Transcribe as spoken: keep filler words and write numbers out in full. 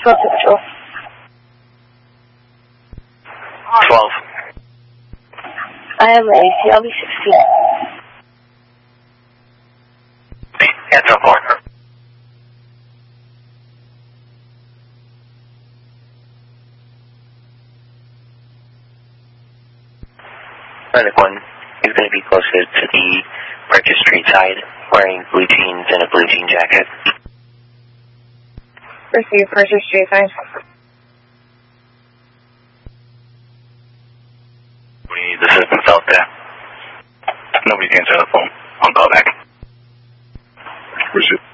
twelve Central. twelve. I am ready. I'll be sixteen. Hands up, four. Medic one is going to be closer to the Purchase Street side, wearing blue jeans and a blue jean jacket. Receive Purchase Street side. We need assistance out there. Nobody's answering the phone. I'll call back. Receive.